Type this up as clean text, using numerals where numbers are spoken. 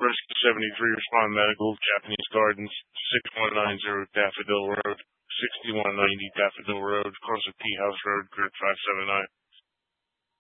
Rescue 73, Respond Medical, Japanese Gardens, 6190 Daffodil Road, 6190 Daffodil Road, Corsa Tea House Road, Grid 579.